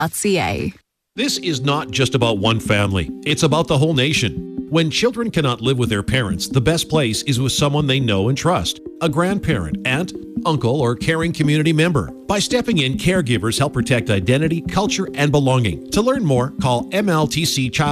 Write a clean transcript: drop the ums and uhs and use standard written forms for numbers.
This is not just about one family, it's about the whole nation. When children cannot live with their parents, the best place is with someone they know and trust. A grandparent, aunt, uncle, or caring community member. By stepping in, caregivers help protect identity, culture, and belonging. To learn more, call MLTC Child